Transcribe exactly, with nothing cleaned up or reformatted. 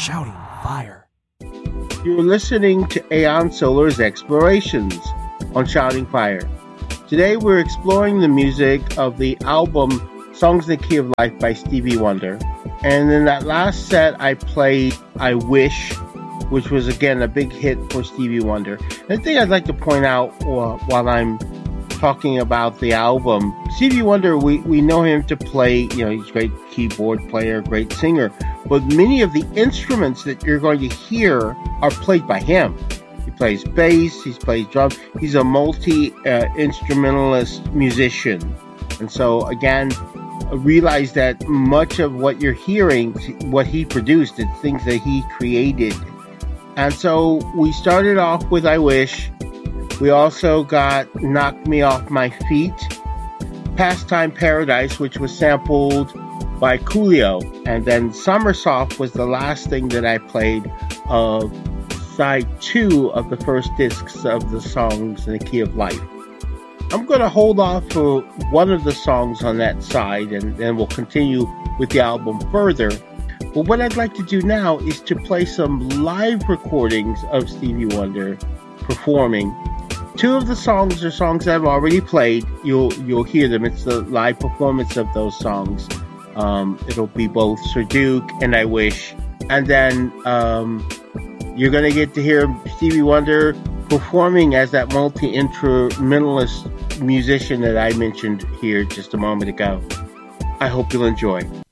Shouting Fire. You're listening to Aeon Solar's Explorations on Shouting Fire. Today we're exploring the music of the album Songs in the Key of Life by Stevie Wonder. And in that last set I played I Wish, which was again a big hit for Stevie Wonder. And the thing I'd like to point out uh, while I'm talking about the album, Stevie Wonder, we, we know him to play, you know, he's a great keyboard player, great singer, but many of the instruments that you're going to hear are played by him. He plays bass, he plays drums, he's a multi-instrumentalist uh, musician. And so, again, realize that much of what you're hearing, what he produced, it's things that he created. And so we started off with I Wish. We also got Knock Me Off My Feet, Pastime Paradise, which was sampled by Coolio, and then Summersoft was the last thing that I played of side two of the first discs of the Songs in the Key of Life. I'm going to hold off for one of the songs on that side, and then we'll continue with the album further. But what I'd like to do now is to play some live recordings of Stevie Wonder performing. Two of the songs are songs I've already played. You'll you'll hear them. It's the live performance of those songs. Um, it'll be both Sir Duke and I Wish. And then um, you're going to get to hear Stevie Wonder performing as that multi-instrumentalist musician that I mentioned here just a moment ago. I hope you'll enjoy.